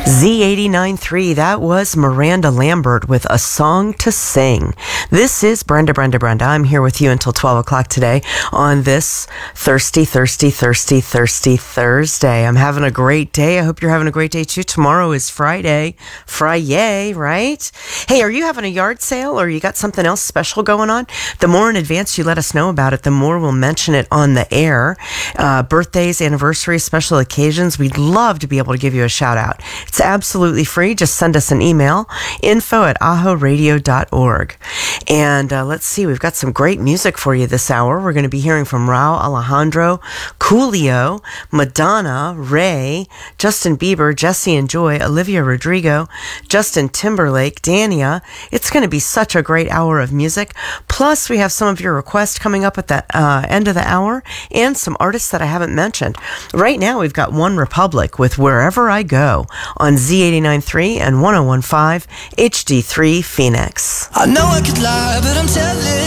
Z89.3, that was Miranda Lambert with A Song to Sing. This is Brenda. I'm here with you until 12 o'clock today on this thirsty Thursday. I'm having a great day. I hope you're having a great day too. Tomorrow is Friday, right? Hey, are you having a yard sale or you got something else special going on? The more in advance you let us know about it, the more we'll mention it on the air. Birthdays, anniversaries, special occasions, we'd love to be able to give you a shout out. It's absolutely free. Just send us an email, info@ahoradio.org. And let's see, we've got some great music for you this hour. We're going to be hearing from Rauw Alejandro, Coolio, Madonna, Ray, Justin Bieber, Jesse and Joy, Olivia Rodrigo, Justin Timberlake, Dania. It's going to be such a great hour of music. Plus, we have some of your requests coming up at the end of the hour and some artists that I haven't mentioned. Right now, we've got One Republic with Wherever I Go on Z89.3 and 101.5 HD3 Phoenix. I know I could lie, but I'm telling